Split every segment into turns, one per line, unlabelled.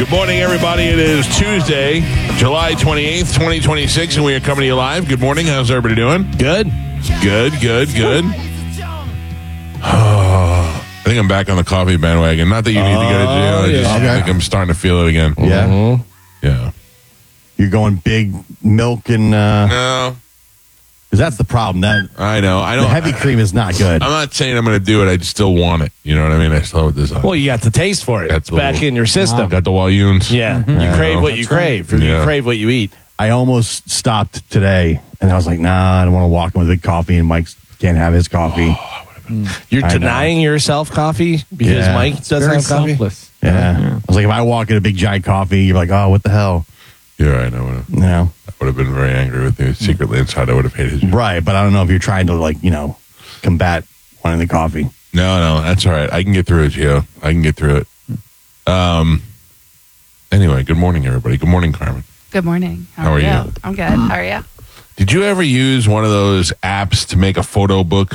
Good morning, everybody. It is Tuesday, July 28th, 2026, and we are coming to you live. Good morning. How's everybody doing?
Good.
Good. I think I'm back on the coffee bandwagon. Not that you need to go to jail. I think I'm starting to feel it again.
Yeah.
Yeah.
You're going big milk and
No,
because that's the problem. That
I know. I
the
don't.
heavy cream is not good.
I'm not saying I'm going to do it. I just still want it. You know what I mean? I still have this.
Well, you got the taste for it.
Got
It's
the
back
little-
in your system.
Got the Walloons.
Yeah. You crave what you crave.
Yeah.
You crave what you eat.
I almost stopped today, and I was like, nah, I don't want to walk in with a big coffee, and Mike can't have his coffee.
You're
I know.
denying yourself coffee because
Yeah.
Mike doesn't
Very
have coffee?
selfless.
Yeah. I was like, if I walk in a big giant coffee, you're like, oh, what the hell?
You're right. I would have been very angry with you. Secretly inside, I would have hated you.
Right, but I don't know if you're trying to combat wanting the coffee.
No, that's all right. I can get through it, Gio. I can get through it. Anyway, good morning, everybody. Good morning, Carmen.
Good morning.
How are you?
I'm good. How are you?
Did you ever use one of those apps to make a photo book?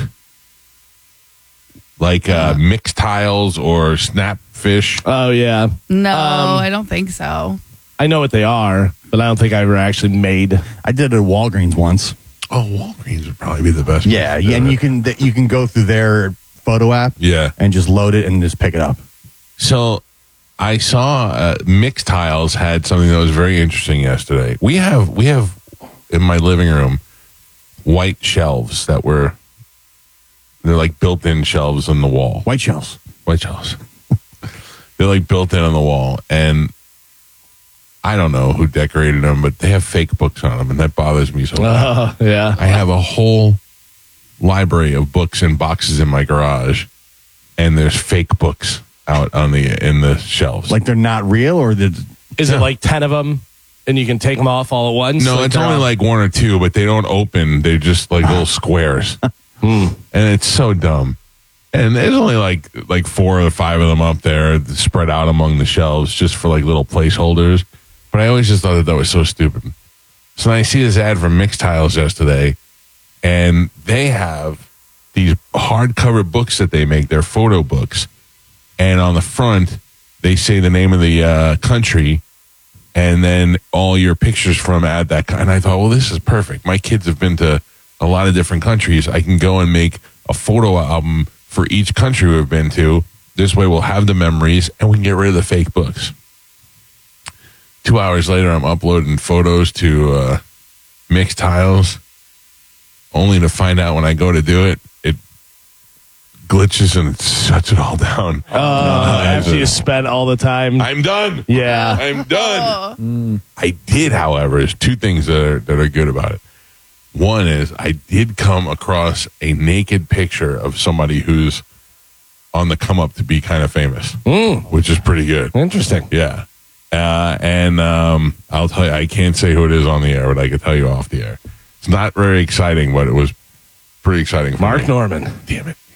Like Mix Tiles or Snapfish?
Oh, yeah.
No, I don't think so.
I know what they are, but I don't think I ever actually made.
I did it at Walgreens once.
Oh, Walgreens would probably be the best.
Yeah,
place to
and
do
you can go through their photo app.
Yeah.
and just load it and just pick it up.
So I saw Mix Tiles had something that was very interesting yesterday. We have in my living room white shelves they're like built-in shelves on the wall.
White shells.
White shelves. They're like built in on the wall, and I don't know who decorated them, but they have fake books on them, and that bothers me so bad.
Yeah.
I have a whole library of books in boxes in my garage, and there's fake books out in the shelves.
Like they're not real, or
Is it like 10 of them and you can take them off all at once?
no, it's only like one or two, but they don't open. They're just like little squares, and it's so dumb. And there's only like 4 or 5 of them up there spread out among the shelves, just for like little placeholders. But I always just thought that was so stupid. So I see this ad from Mix Tiles yesterday, and they have these hardcover books that they make. They're photo books. And on the front, they say the name of the country, and then all your pictures from at that. And I thought, well, this is perfect. My kids have been to a lot of different countries. I can go and make a photo album for each country we've been to. This way we'll have the memories, and we can get rid of the fake books. 2 hours later, I'm uploading photos to Mix Tiles, only to find out when I go to do it, it glitches and it shuts it all down.
After you spent all the time.
I'm done.
Yeah.
I'm done. I did, however, there's 2 things that are good about it. One is I did come across a naked picture of somebody who's on the come up to be kind of famous, which is pretty good.
Interesting.
Yeah. And I'll tell you, I can't say who it is on the air, but I can tell you off the air. It's not very exciting, but it was pretty exciting for
Mark
me.
Norman.
Damn it.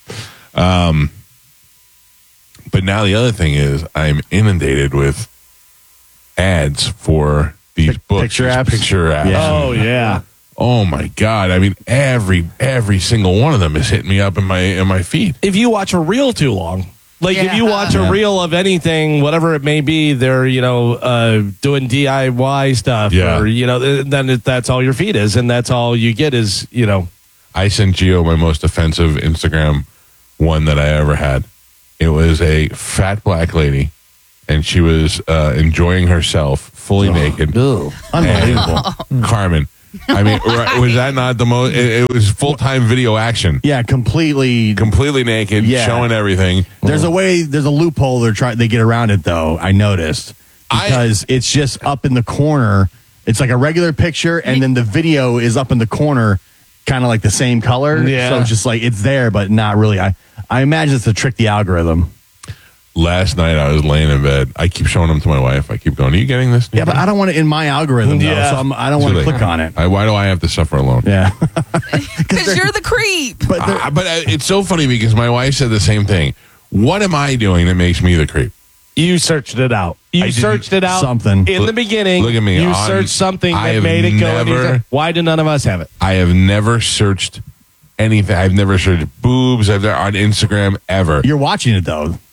But now the other thing is I'm inundated with ads for these books.
picture
these
apps?
Picture apps.
Yeah.
Oh, yeah.
Oh my God. I mean, every single one of them is hitting me up in my feed.
If you watch a reel too long, like if you watch a reel of anything, whatever it may be, they're, doing DIY stuff,
Yeah.
or, then that's all your feed is. And that's all you get is,
I sent Gio my most offensive Instagram one that I ever had. It was a fat black lady, and she was enjoying herself fully naked.
unbelievable.
And Carmen, I mean, was that not the most? It was full-time video action.
Yeah, completely.
Completely naked,
Yeah.
showing everything.
There's a loophole they get around it though. I noticed because it's just up in the corner. It's like a regular picture, and then the video is up in the corner, kind of like the same color.
Yeah.
So it's just like it's there, but not really. I imagine it's to trick the algorithm.
Last night I was laying in bed. I keep showing them to my wife. I keep going, "Are you getting this?"
Yeah, but I don't want it in my algorithm though,
Yeah.
so I don't want to click on it.
Why do I have to suffer alone?
Yeah,
Because you're the creep.
but
It's so funny because my wife said the same thing. What am I doing that makes me the creep?
you searched it out. You
I
searched
didn't-
it out
something.
in the beginning.
Look at me.
You
On-
searched something
I
that
have
made it go. And you
never-
said, why do none of us have it?
I have never searched anything. I've never searched boobs. I've never on Instagram ever.
you're watching it though.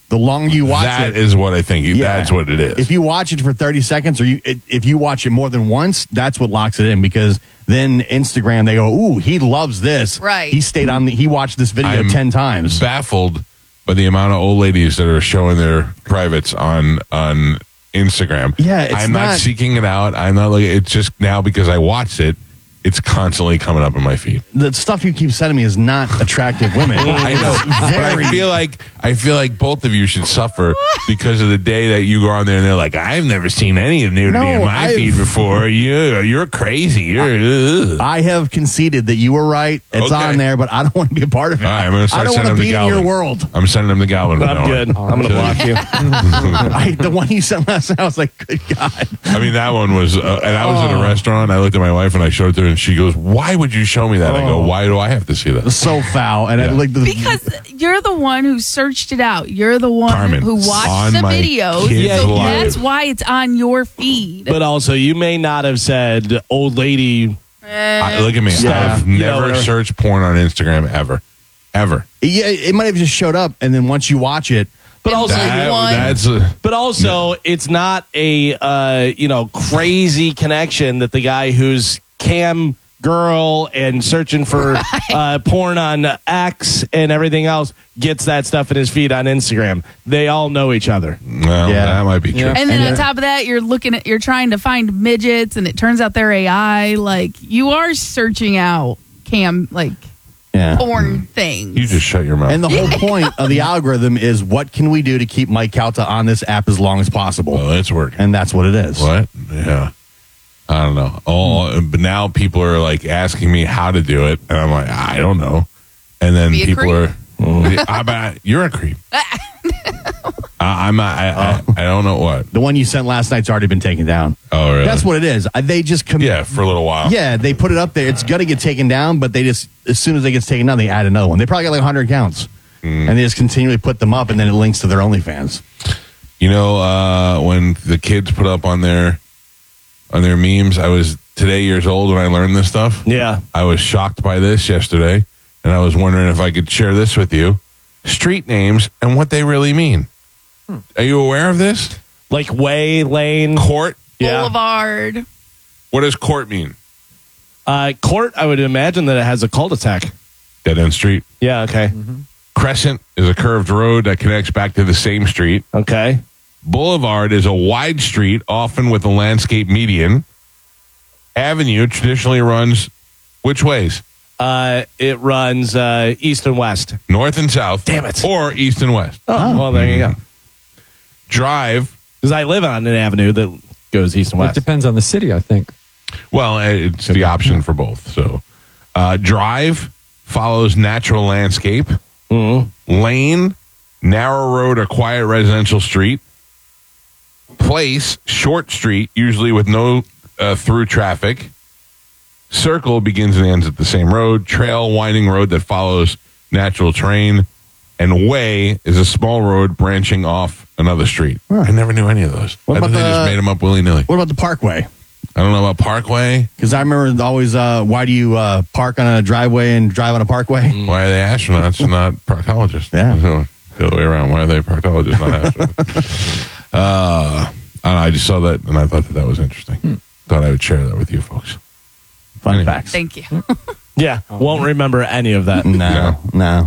The longer you watch
That
it,
is what I think.
Yeah.
That's what it is.
if you watch it for 30 seconds or if you watch it more than once, that's what locks it in, because then Instagram, they go, ooh, he loves this.
Right.
He watched this video
I'm
10 times.
baffled by the amount of old ladies that are showing their privates on Instagram.
Yeah, it's
I'm not seeking it out. I'm not looking. It's just now because I watched it. It's constantly coming up in my feed.
The stuff you keep sending me is not attractive women.
I know, but I feel like both of you should suffer because of the day that you go on there and they're like, I've never seen any of nudity
No,
in my feed before. You're crazy. You're.
I have conceded that you were right. It's
Okay.
on there, but I don't want to be a part of it.
All right, I'm gonna start
I don't want
sending
to
them to
be in your
Galvin.
world.
I'm sending them to Galvin. from now
I'm
on.
good. I'm going to block you.
The one you sent last night, I was like, good God.
I mean, that one was, and I was at a restaurant. I looked at my wife and I showed it to her, and she goes, "Why would you show me that?" I go, "Why do I have to see that?"
So foul. And I
Yeah.
like
Because you're the one who searched it out. You're the one
Carmen,
who
on
watched the
my
videos.
kids'
So
life.
that's why it's on your feed.
But also, you may not have said old lady.
Look at me.
Yeah.
I've
You know,
never
whatever.
searched porn on Instagram ever.
Yeah, it might have just showed up, and then once you watch it,
But also,
That's
but also, it's not a crazy connection that the guy who's cam girl and searching for porn on X and everything else gets that stuff in his feed on Instagram. They all know each other.
well,
Yeah.
that might be true.
And then
And
on top of that, you're trying to find midgets, and it turns out they're AI. Like, you are searching out
yeah.
porn things.
You just shut your mouth.
And the whole point of the algorithm is, what can we do to keep Mike Calta on this app as long as possible?
well, it's working.
And that's what it is.
What? Yeah. I don't know. But now people are like asking me how to do it, and I'm like, I don't know. And then
Be a
people
creep.
you're a creep. I'm not. I don't know what.
The one you sent last night's already been taken down.
Oh, really?
That's what it is. They just
Yeah, for a little while.
Yeah, they put it up there. It's going to get taken down, but they just, as soon as it gets taken down, they add another one. They probably got like 100 accounts. And they just continually put them up, and then it links to their OnlyFans.
You know, when the kids put up on their memes, I was today years old when I learned this stuff.
Yeah.
I was shocked by this yesterday, and I was wondering if I could share this with you. Street names and what they really mean. Are you aware of this?
Like way, lane,
Court.
yeah.
Boulevard.
What does court mean?
Court, I would imagine that it has a cul-de-sac.
Dead end street.
Yeah, okay.
Crescent is a curved road that connects back to the same street.
Okay.
Boulevard is a wide street, often with a landscape median. Avenue traditionally runs which ways?
It runs east and west.
North and south.
Damn it.
Or east and west.
Oh, well, there you go.
Drive.
Because I live on an avenue that goes east and
It
west.
depends on the city, I think.
Well, it's the option for both. So, drive follows natural landscape. Lane, narrow road or quiet residential street. Place, short street, usually with no through traffic. Circle begins and ends at the same road. Trail, winding road that follows natural terrain. And way is a small road branching off another street. I never knew any of those.
What
I
about
think they just
the-
made them up willy-nilly.
What about the Parkway?
I don't know about Parkway.
Because I remember always, why do you park on a driveway and drive on a parkway?
Why are they astronauts and not proctologists?
Yeah.
So, the other way around. Why are they proctologists, not astronauts? I don't know, I just saw that and I thought that was interesting. Thought I would share that with you folks.
Fun
Anyway.
facts.
Thank you.
Yeah, won't remember any of that.
No.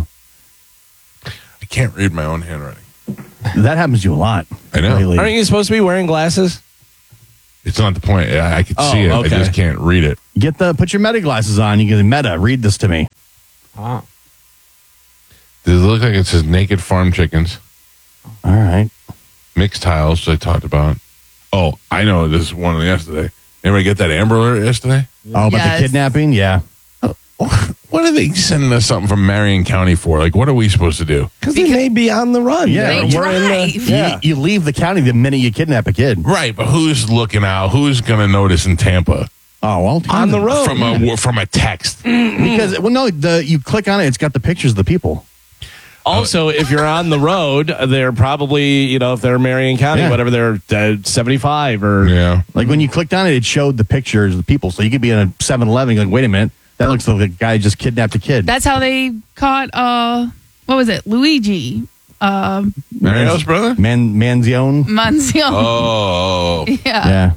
I can't read my own handwriting.
That happens to you a lot.
I know.
lately.
Aren't you supposed to be wearing glasses?
It's not the point. I can
Oh,
see it.
okay.
I just can't read it.
Put your Meta glasses on. You can Meta, read this to me.
Ah.
Does it look like it says naked farm chickens?
All right.
Mixed tiles, which I talked about. Oh, I know this is one yesterday. Anybody get that Amber Alert yesterday?
Oh, about
Yes.
the kidnapping? Yeah.
What are they sending us something from Marion County for? Like, what are we supposed to do?
Because they may be on the run.
Yeah,
They
we're
drive.
You leave the county the minute you kidnap a kid.
Right, but who's looking out? Who's going to notice in Tampa
Oh, well.
On the road.
from a text?
Because, well, no, you click on it, it's got the pictures of the people.
Also, if you're on the road, they're probably, if they're Marion County,
Yeah.
whatever, they're 75 or.
Yeah.
Like when you clicked on it, it showed the pictures of the people. So you could be in a 7-Eleven going, wait a minute, that looks like a guy just kidnapped a kid.
That's how they caught, what was it? Luigi
Mario's brother?
Manzione.
Manzione.
Oh.
Yeah.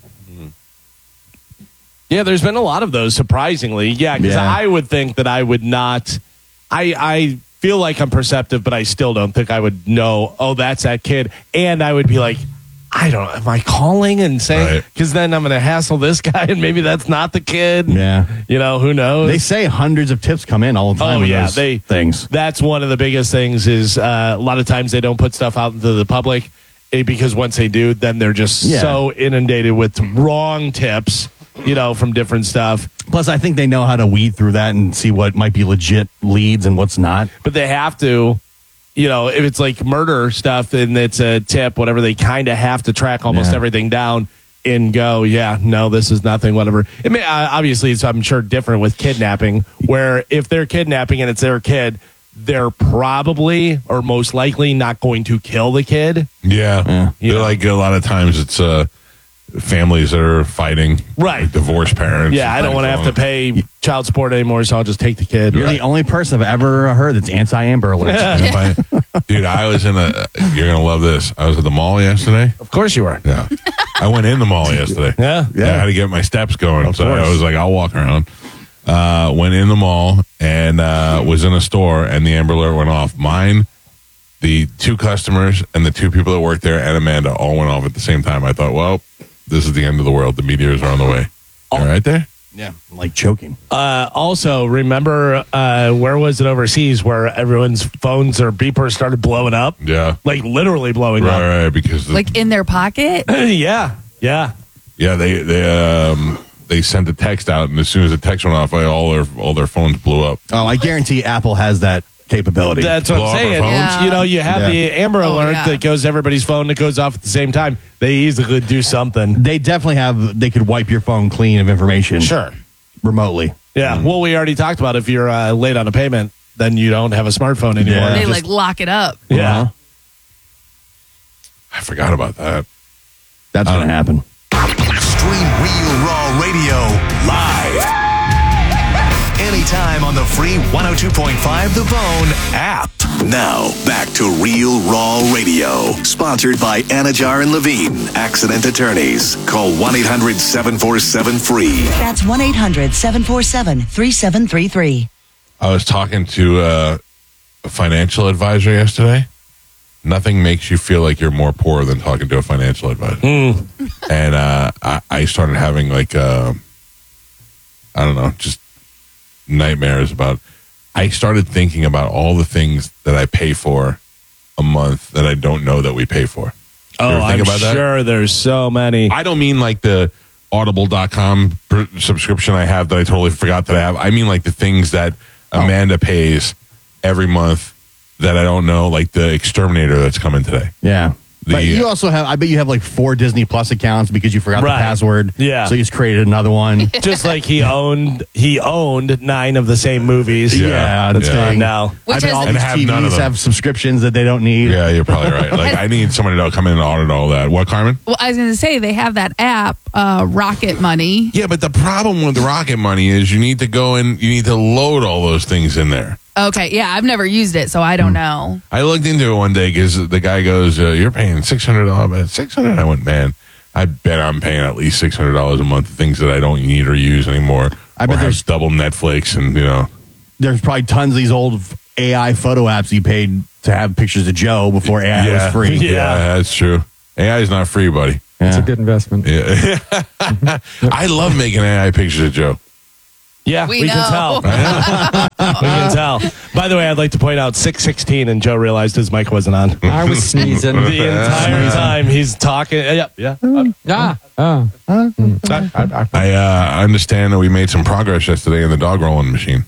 Yeah, there's been a lot of those, surprisingly. Yeah, because
Yeah.
I would think that I would not. I feel like I'm perceptive, but I still don't think I would know, oh, that's that kid. And I would be like, I don't know, am I calling and saying?
Right.
Because then I'm going to hassle this guy, and maybe that's not the kid.
Yeah.
You know, who knows?
They say hundreds of tips come in all the time.
Oh,
with
yeah,
those things.
That's one of the biggest things is a lot of times they don't put stuff out into the public because once they do, then they're just so inundated with wrong tips, you know, from different stuff.
Plus, I think they know how to weed through that and see what might be legit leads and what's not.
But they have to, you know, if it's like murder stuff and it's a tip, whatever, they kind of have to track almost everything down and go, no, this is nothing, whatever. It may, obviously, it's, I'm sure, different with kidnapping, where if they're kidnapping and it's their kid, they're probably or most likely not going to kill the kid.
Yeah.
You know?
Like a lot of times it's families that are fighting.
Right.
Like divorced parents.
Yeah, I don't want to have to pay child support anymore, so I'll just take the kid.
You're the only person I've ever heard that's anti-Amber Alert.
Dude, I was in you're going to love this. I was at the mall yesterday.
Of course you were.
Yeah. I went in the mall yesterday.
Yeah.
I had to get my steps going. So
course.
I was like, I'll walk around. Went in the mall and was in a store and the Amber Alert went off. Mine, the two customers and the two people that worked there and Amanda all went off at the same time. I thought, well, this is the end of the world. The meteors are on the way. All right there?
Yeah. Like choking.
Also, remember, where was it overseas where everyone's phones or beepers started blowing up?
Yeah.
Like literally blowing up.
Right, because
Like in their pocket.
Yeah.
they sent a text out, and as soon as the text went off, all their phones blew up.
Oh, I guarantee Apple has that capability.
That's what
Blow
I'm
up our
saying.
phones?
Yeah.
You know, you have the Amber
Oh,
Alert
yeah.
that goes to everybody's phone that goes off at the same time. They easily could do something.
They definitely have, they could wipe your phone clean of information.
Sure.
Remotely.
Yeah. Well, we already talked about if you're late on a payment, then you don't have a smartphone anymore.
Yeah.
They
Just-
like lock it up.
yeah.
Uh-huh.
I forgot about that.
That's going to happen.
Stream Real Raw Radio live. Anytime on the free 102.5 The Bone app. Now, back to Real Raw Radio. Sponsored by Anajar and Levine, accident attorneys. Call 1-800-747-FREE.
That's 1-800-747-3733.
I was talking to a financial advisor yesterday. Nothing makes you feel like you're more poor than talking to a financial advisor. And I started having like, I don't know, just nightmares about. I started thinking about all the things that I pay for a month that I don't know that we pay for.
Oh,
You ever think
I'm
about that?
sure there's so many.
I don't mean like the audible.com subscription I have that I totally forgot that I have. I mean like the things that Amanda pays every month that I don't know, like the exterminator that's coming today.
Yeah. But
The-
you also have, I bet you have like 4 Disney Plus accounts because you forgot
Right.
the password.
Yeah.
So you just created another one.
Just like he owned 9 of the same movies.
Yeah, that's
Yeah.
thing.
Now.
I
Which
bet
is
all
And
these
have none of
TVs
them.
have subscriptions that they don't need.
Yeah, you're probably right. Like I need somebody to come in and audit all that. What, Carmen?
Well, I was going to say they have that app, Rocket Money.
Yeah, but the problem with Rocket Money is you need to go in, you need to load all those things in there.
Okay, yeah, I've never used it, so I don't know.
I looked into it one day because the guy goes, "You're paying $600." But $600. I went, man, I bet I'm paying at least $600 a month for things that I don't need or use anymore.
I bet
or have
there's-
double Netflix, and
There's probably tons of these old AI photo apps you paid to have pictures of Joe before AI was free.
Yeah, that's true. AI is not free, buddy.
It's
Yeah.
a good investment.
Yeah. I love making AI pictures of Joe.
Yeah,
We
we can
know.
tell. We can tell. By the way, I'd like to point out 6:16, and Joe realized his mic wasn't on.
I was sneezing.
The entire time he's talking. Yeah.
I understand that we made some progress yesterday in the dog rolling machine.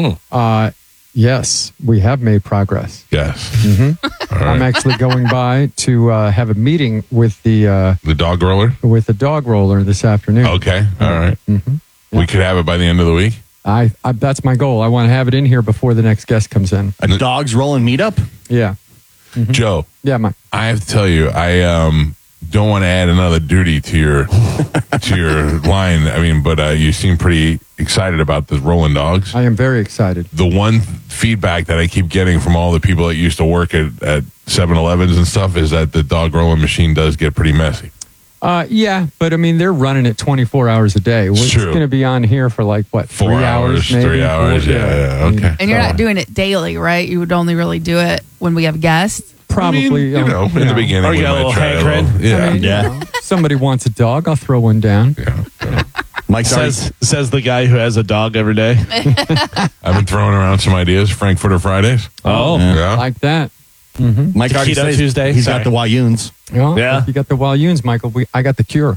Yes, we have made progress.
Yes.
I'm actually going by to have a meeting with the
The dog roller?
dog roller this afternoon.
Okay. All right. We could have it by the end of the week.
I that's my goal. I want to have it in here before the next guest comes in.
A dogs rolling meetup?
Yeah,
Joe,
yeah.
I have to tell you, don't want to add another duty to your line. I mean, but you seem pretty excited about the Rolling Dogs.
I am very excited.
The one feedback that I keep getting from all the people that used to work at 7-Elevens and stuff is that the dog rolling machine does get pretty messy.
Yeah, but I mean, they're running it 24 hours a day. It's
true.
going to be on here for like, what,
4 hours,
maybe?
3 hours. Yeah, okay.
And you're not doing it daily, right? You would only really do it when we have guests.
Probably.
I mean, in the beginning,
Or you
we
got a
might
little
try a
hankering.
little- Yeah.
I mean,
Yeah.
you know, somebody wants a dog, I'll throw one down.
Yeah.
Mike's already,
Says the guy who has a dog every day.
I've been throwing around some ideas. Frankfurter Fridays.
Oh,
Yeah.
Like that.
Mike already
Taquito
said
Tuesday.
he's
Sorry.
got the Walloons.
Well,
Yeah.
if you got the Walloons, Michael. I got the cure.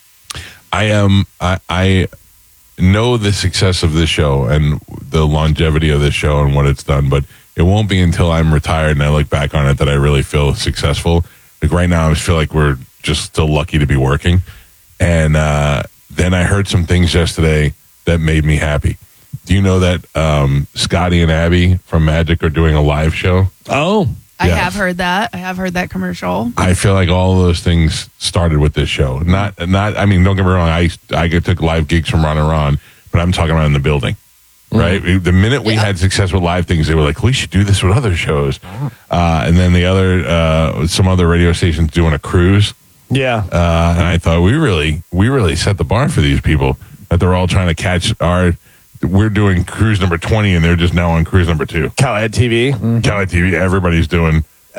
I know the success of this show and the longevity of this show and what it's done, but it won't be until I'm retired and I look back on it that I really feel successful. Like right now, I just feel like we're just still lucky to be working. And then I heard some things yesterday that made me happy. Do you know that Scotty and Abby from Magic are doing a live show?
oh,
I
Yes.
have heard that. I have heard that commercial.
I feel like all of those things started with this show. Not. I mean, don't get me wrong. I took live gigs from Ron and Ron, but I'm talking about in the building, right? The minute we had success with live things, they were like, "We should do this with other shows." And then the other, some other radio stations doing a cruise,
yeah.
and I thought we really set the bar for these people that they're all trying to catch our. We're doing cruise number 20, and they're just now on cruise number 2.
Cowhead TV.
Cali TV, everybody's doing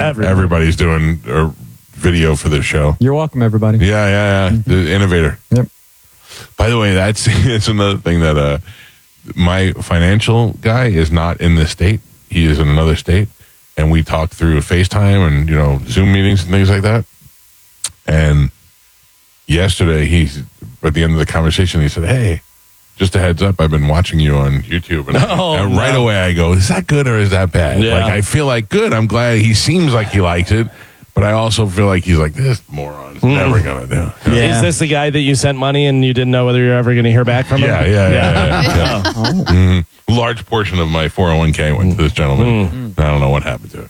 a video for this show.
You're welcome, everybody.
Yeah. The innovator.
Yep.
By the way, that's another thing that my financial guy is not in this state. He is in another state, and we talk through FaceTime and Zoom meetings and things like that. And yesterday, at the end of the conversation, he said, "Hey, just a heads up, I've been watching you on YouTube." And, and right away I go, "Is that good or is that bad?"
Yeah.
Like, I feel like good. I'm glad he seems like he likes it, but I also feel like he's like, this moron's never going to do.
Is this the guy that you sent money and you didn't know whether you're ever going to hear back from him?
Yeah. Large portion of my 401k went to this gentleman. I don't know what happened to it.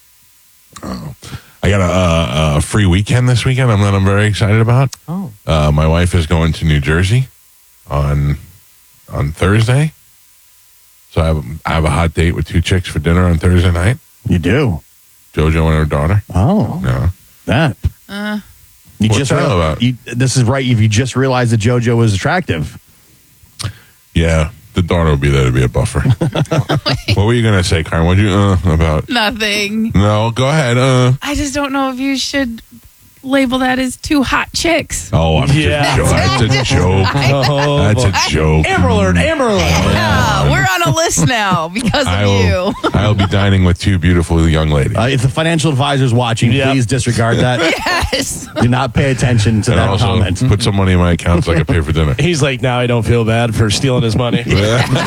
I got a free weekend this weekend. I'm very excited about.
Oh.
My wife is going to New Jersey on Thursday, so I have a hot date with 2 chicks for dinner on Thursday night.
You do.
JoJo and her daughter.
Oh,
Yeah.
that. You
What's
just
that about?
This is right. If you just realized that JoJo was attractive,
Yeah, the daughter will be there to be a buffer. What were you gonna say, Karen? What'd you about?
Nothing.
No, go ahead.
I just don't know if you should label that as 2 hot chicks.
Oh, I'm
Yeah.
just that's a joke. That's a joke.
Amber Alert.
Yeah, we're on a list now because of you.
I'll be dining with 2 beautiful young ladies.
if the financial advisor's watching,
Yep.
please disregard that.
Yes.
Do not pay attention to
And
that
also
comment.
put some money in my account so I can pay for dinner.
He's like, now I don't feel bad for stealing his money. This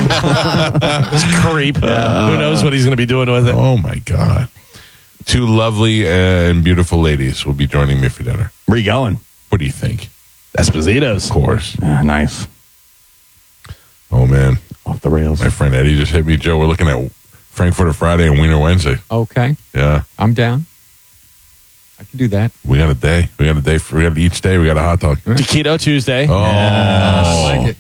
creep. Who knows what he's going to be doing with it?
Oh my God. 2 lovely and beautiful ladies will be joining me for dinner.
Where you going?
What do you think?
Esposito's.
Of course.
Nice.
Oh man.
Off the rails.
My friend Eddie just hit me. Joe, we're looking at Frankfurter Friday and Wiener Wednesday.
Okay.
Yeah.
I'm down. I can do that.
We got a day. We got each day. We got a hot dog.
Taquito Tuesday.
Oh.
I like it.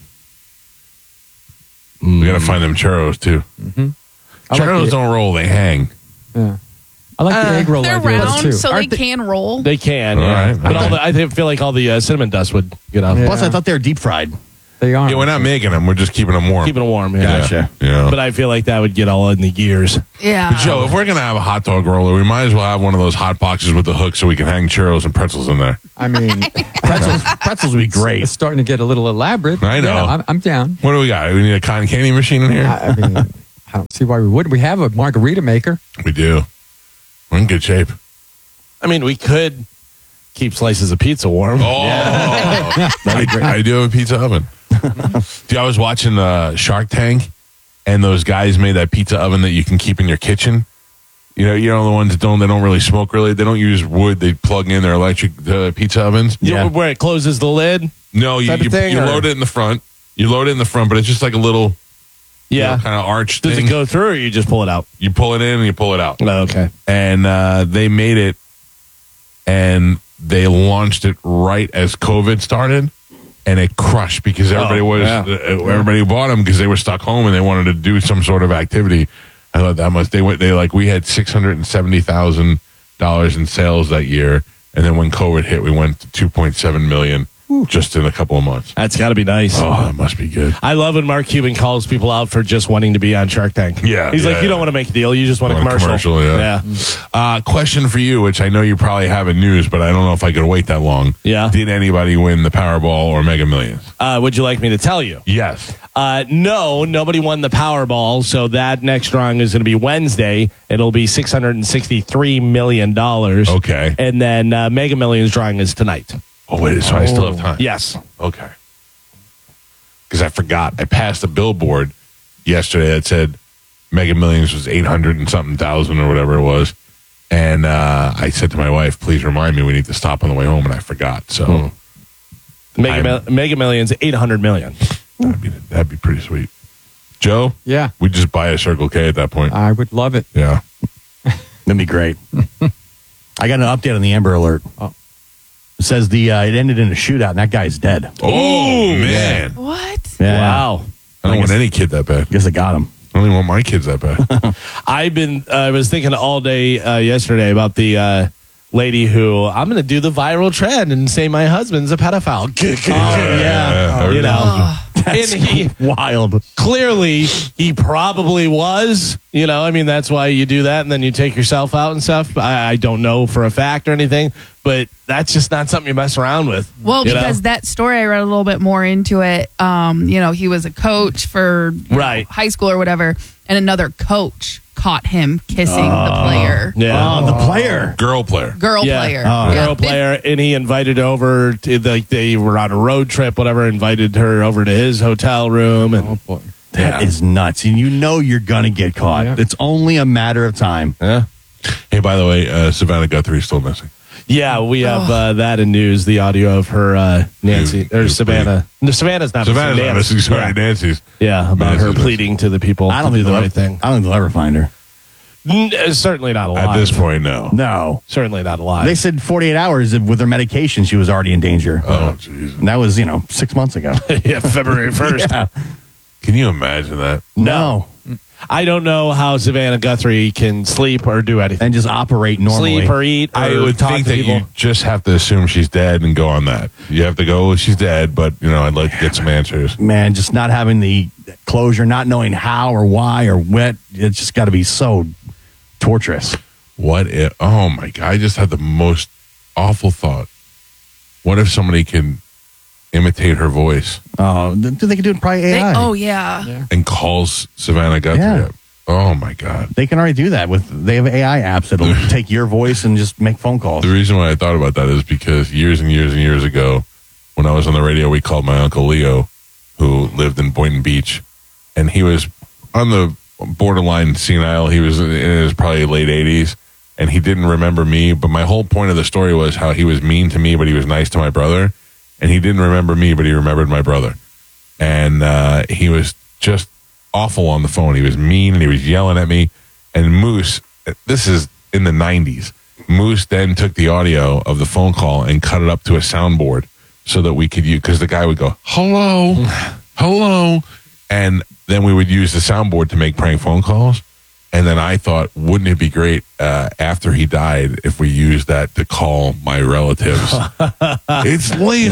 We got to find them churros too.
I like
Churros
the-
don't roll. They hang.
Yeah. I like the egg roll
They're
idea
round,
too.
so
Aren't
they can roll.
They can.
All
Yeah.
right.
But I feel like all the cinnamon dust would get off.
Yeah.
Plus, I thought they were deep fried.
They are.
Yeah, we're not making them. We're just keeping them warm.
Keeping it warm. Yeah.
Gotcha.
Yeah.
But I feel like that would get all in the gears.
Yeah.
But Joe, if we're gonna have a hot dog roller, we might as well have one of those hot boxes with the hook so we can hang churros and pretzels in there.
I mean,
Pretzels would be great.
it's starting to get a little elaborate.
I know.
Yeah, I'm down.
What do we got? We need a cotton candy machine in here.
I mean, I don't see why we wouldn't. We have a margarita maker.
We do. We're in good shape.
I mean, we could keep slices of pizza warm.
Oh, I do have a pizza oven. Dude, I was watching Shark Tank, and those guys made that pizza oven that you can keep in your kitchen. You know the ones that don't really smoke really. They don't use wood. They plug in their electric pizza ovens.
Yeah. Where it closes the lid.
No, you
Type of thing, or-
load it in the front. You load it in the front, but it's just like a little
Yeah.
kind of arch
Does
thing.
it go through or you just pull it out?
You pull it in and you pull it out.
Oh, okay.
And they made it, and they launched it right as COVID started, and it crushed because everybody everybody bought them because they were stuck home and they wanted to do some sort of activity. I thought that much. We had $670,000 in sales that year, and then when COVID hit, we went to 2.7 million. Just in a couple of months.
That's got to be nice.
Oh, that must be good.
I love when Mark Cuban calls people out for just wanting to be on Shark Tank.
Yeah.
He's like, you don't want to make a deal. You just want a commercial.
Yeah. Question for you, which I know you probably have in news, but I don't know if I could wait that long.
Yeah.
Did anybody win the Powerball or Mega Millions?
Would you like me to tell you?
Yes.
No, nobody won the Powerball. So that next drawing is going to be Wednesday. It'll be $663 million.
Okay.
And then Mega Millions drawing is tonight.
Oh, wait, so I still have time.
Yes.
Okay. Because I forgot. I passed a billboard yesterday that said Mega Millions was 800 and something thousand or whatever it was. And I said to my wife, please remind me we need to stop on the way home. And I forgot. So
Mega Millions, 800 million.
That'd be pretty sweet. Joe?
Yeah.
We'd just buy a Circle K at that point.
I would love it.
Yeah.
That'd be great. I got an update on the Amber Alert.
Oh.
It says it ended in a shootout, and that guy's dead.
Oh, man.
What?
Yeah.
Wow.
I don't want any kid that bad.
Guess I got him.
I don't even want my kids that bad.
I was thinking all day yesterday about the lady who I'm going to do the viral trend and say my husband's a pedophile.
Yeah.
You know,
That's
and he
wild.
clearly he probably was. You know, I mean, that's why you do that, and then you take yourself out and stuff. I don't know for a fact or anything, but that's just not something you mess around with.
Well,
you know?
because that story, I read a little bit more into it. He was a coach for high school or whatever, and another coach caught him kissing the player.
Yeah.
Oh, the player.
Girl player.
Girl player.
Girl player, and he invited her over to they were on a road trip, whatever, invited her over to his hotel room. And
Oh, boy.
That is nuts. And you know you're going to get caught.
Yeah.
It's only a matter of time.
yeah.
Hey, by the way, Savannah Guthrie is still missing.
Yeah, we have that in news, the audio of her, Nancy, or Savannah. No, Savannah's not
Savannah's
missing.
not missing. Sorry,
Yeah.
Nancy's.
Yeah, about
Nancy's
her
missing.
pleading to the people
I don't
to do
think
the right thing.
I don't think they'll ever find her.
Certainly not alive.
At this point, no.
No.
Certainly not alive.
They said 48 hours with her medication, she was already in danger.
Oh, jeez.
And that was, 6 months ago.
yeah, February 1st.
Yeah.
Can you imagine that?
No.
I don't know how Savannah Guthrie can sleep or do anything.
And just operate normally.
Sleep or eat or
I would
talk
think
to
that
people.
you just have to assume she's dead and go on that. You have to go, she's dead, but, I'd like to get some answers.
Man, just not having the closure, not knowing how or why or what. It's just got to be so torturous.
What if, oh my God, I just had the most awful thought. What if somebody can imitate her voice
Oh, they can do it probably AI.
Yeah.
and calls Savannah Guthrie
Yeah.
up? Oh my God.
They can already do that they have AI apps that'll take your voice and just make phone calls.
The reason why I thought about that is because years and years and years ago, when I was on the radio, we called my Uncle Leo, who lived in Boynton Beach, and he was on the borderline senile. He was in his probably late 80s, and he didn't remember me. But my whole point of the story was how he was mean to me, but he was nice to my brother. And he didn't remember me, but he remembered my brother. And he was just awful on the phone. He was mean, and he was yelling at me. And Moose, this is in the 90s, Moose then took the audio of the phone call and cut it up to a soundboard so that we could use, because the guy would go, hello, hello. And then we would use the soundboard to make prank phone calls. And then I thought, wouldn't it be great after he died if we used that to call my relatives? It's Leo.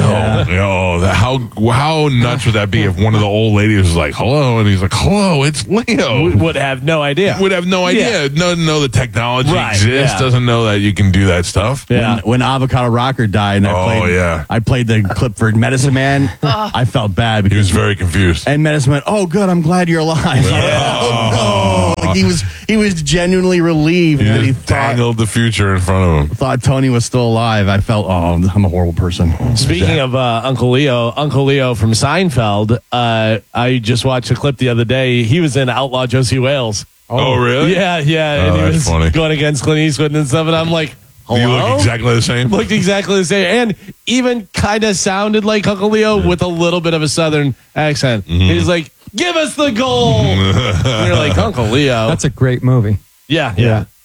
How nuts would that be if one of the old ladies was like, hello, and he's like, hello, it's Leo.
Would have no idea.
Would have no idea. Doesn't know the technology
Right,
exists.
yeah.
Doesn't know that you can do that stuff.
Yeah.
When Avocado Rocker died, and I played the clip for Medicine Man. I felt bad
He was
because
very confused.
and Medicine Man. Oh, good. I'm glad you're alive. Oh, no. Like he was genuinely relieved
He
that he
just dangled the future in front of him.
thought Tony was still alive. I felt, I'm a horrible person.
Speaking of Uncle Leo from Seinfeld, I just watched a clip the other day. He was in Outlaw Josie Wales.
Oh, really?
Yeah.
Oh,
and he
that's
was
funny.
going against Clint Eastwood and stuff. And I'm like, hello?
You look exactly the same.
Looked exactly the same. And even kind of sounded like Uncle Leo with a little bit of a Southern accent.
Mm-hmm.
He's like, give us the goal. And you're like, Uncle Leo.
That's a great movie.
Yeah.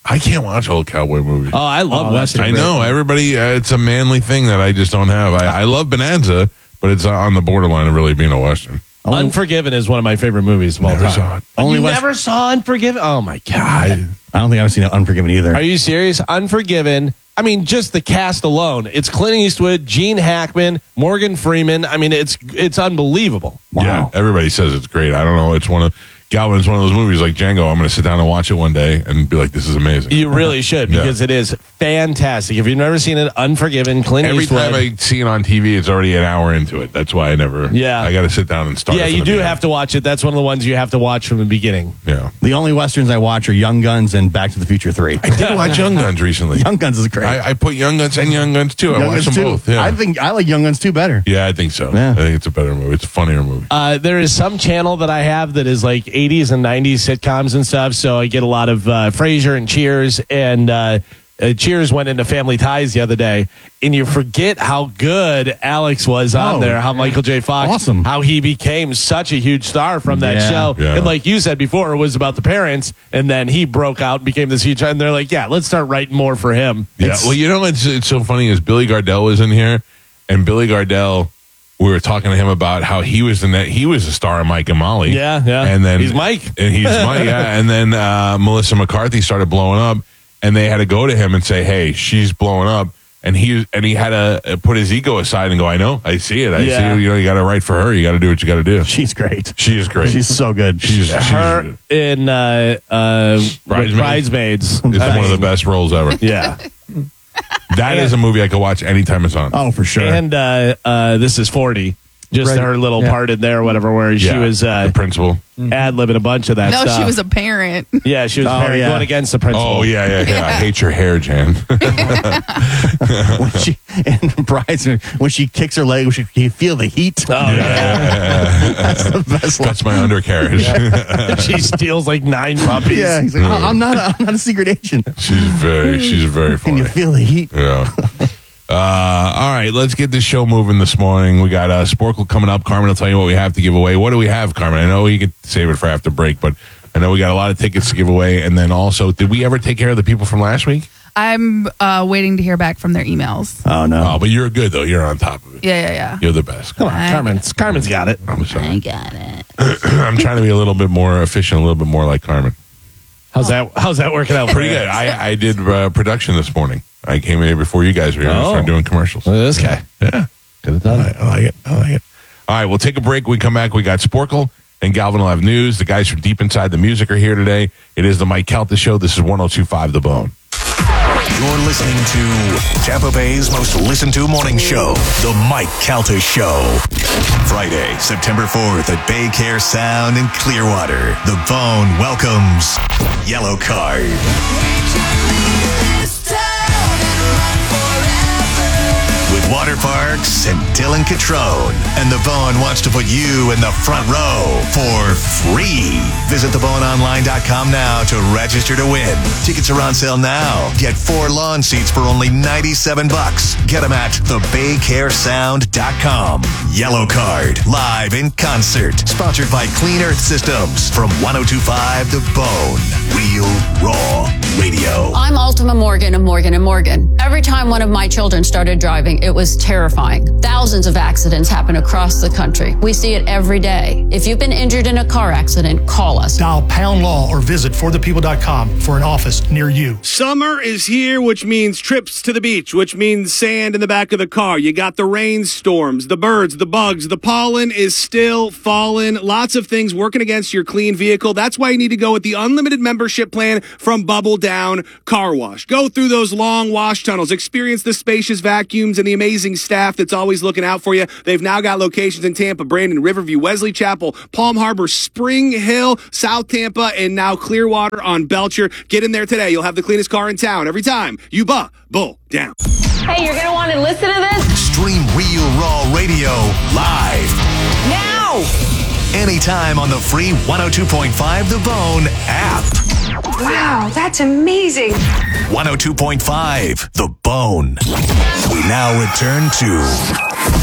I can't watch old cowboy movies.
Oh, I love Western.
I know. Everybody, it's a manly thing that I just don't have. I love Bonanza, but it's on the borderline of really being a Western.
Unforgiven is one of my favorite movies of all
Never
time.
saw it.
You never saw Unforgiven? Oh, my God.
I don't think I've seen Unforgiven either.
Are you serious? Unforgiven. I mean, just the cast alone. It's Clint Eastwood, Gene Hackman, Morgan Freeman. I mean, it's unbelievable.
Wow.
Yeah, everybody says it's great. I don't know. It's one of those movies like Django. I'm going to sit down and watch it one day and be like, this is amazing.
You really should, because it is fantastic. If you've never seen it, Unforgiven, Clint Eastwood.
Every time I see it on TV, it's already an hour into it. That's why I never.
Yeah.
I got to sit down and start.
Yeah,
it from
you
the
do
beginning.
have to watch it. That's one of the ones you have to watch from the beginning.
Yeah.
The only Westerns I watch are Young Guns and Back to the Future 3.
I did watch Young Guns recently.
Young Guns is great.
I put Young Guns and Young Guns too. I
Young
watched
Guns
them
too.
both. Yeah.
I think I like Young Guns 2 better.
Yeah, I think so.
Yeah.
I think it's a better movie. It's a funnier movie.
There is some channel that I have that is like 80s and 90s sitcoms and stuff. So I get a lot of Frasier and Cheers. And Cheers went into Family Ties the other day. And you forget how good Alex was on there. How Michael J. Fox.
Awesome.
How he became such a huge star from that show.
Yeah.
And like you said before, it was about the parents. And then he broke out and became this huge. And they're like, yeah, let's start writing more for him.
Yeah. Well, you know what's it's so funny is Billy Gardell was in here, and Billy Gardell, we were talking to him about how he was a star of Mike and Molly.
Yeah.
And then
He's Mike.
And he's Mike. Yeah. And then Melissa McCarthy started blowing up, and they had to go to him and say, "Hey, she's blowing up." And he had to put his ego aside and go, "I know, I see it. I see it. You know, you got to write for her. You got to do what you got to do."
She's great.
She is great.
She's so good.
She's
Her in Bridesmaids.
It's one of the best roles ever.
Yeah.
That is a movie I could watch anytime it's on.
Oh, for sure.
And This is 40. Just
Right.
her little part in there or whatever, where she was
the principal.
ad-libbing a bunch of that
No,
stuff.
she was a parent.
Yeah, she was
yeah.
going against the principal.
Oh yeah. I hate your hair, Jan.
when she and Bridesmaid, when she kicks her leg, you feel the heat.
Oh, yeah.
That's the best one.
That's my undercarriage.
She steals like 9 puppies.
Yeah, he's like, I'm not a secret agent.
She's very
Can you
funny.
feel the heat?
Yeah. All right, let's get this show moving this morning. We got Sporkle coming up. Carmen will tell you what we have to give away. What do we have, Carmen? I know you could save it for after break, but I know we got a lot of tickets to give away. And then also, did we ever take care of the people from last week?
I'm waiting to hear back from their emails.
Oh, no.
Oh, but you're good, though. You're on top of it.
Yeah.
You're the best.
Come on, Carmen's got it.
I'm sorry.
I got it.
I'm trying to be a little bit more efficient, a little bit more like Carmen.
How's that working out?
Pretty good. I did production this morning. I came in here before you guys were here and started doing commercials.
Look at this guy.
Yeah.
Could have done it.
I like it. All right, we'll take a break. When we come back, we got Sporkle and Galvin will have news. The guys from Deep Inside the Music are here today. It is the Mike Calta Show. This is 102.5 The Bone.
You're listening to Tampa Bay's most listened to morning show, The Mike Calta Show. Friday, September 4th at Bay Care Sound in Clearwater. The Bone welcomes Yellow Card. With Water Parks and Dylan Catrone. And The Bone wants to put you in the front row for free. Visit theboneonline.com now to register to win. Tickets are on sale now. Get 4 lawn seats for only $97. Get them at thebaycaresound.com. Yellow Card, live in concert. Sponsored by Clean Earth Systems from 102.5 The Bone. Real Raw Radio.
I'm Altima Morgan of Morgan & Morgan. Every time one of my children started driving, it was terrifying. Thousands of accidents happen across the country. We see it every day. If you've been injured in a car accident, call us.
Dial pound law or visit forthepeople.com for an office near you.
Summer is here, which means trips to the beach, which means sand in the back of the car. You got the rainstorms, the birds, the bugs, the pollen is still falling. Lots of things working against your clean vehicle. That's why you need to go with the unlimited membership plan from Bubble Down Car Wash. Go through those long wash tunnels, experience the spacious vacuums and the amazing staff that's always looking out for you. They've now got locations in Tampa, Brandon, Riverview, Wesley Chapel, Palm Harbor, Spring Hill, South Tampa, and now Clearwater on Belcher. Get in there today. You'll have the cleanest car in town every time you Bubble Down.
Hey, you're going to want to listen to this?
Stream Real Raw Radio live.
Now!
Anytime on the free 102.5 The Bone app.
Wow, that's amazing.
102.5 The Bone. We now return to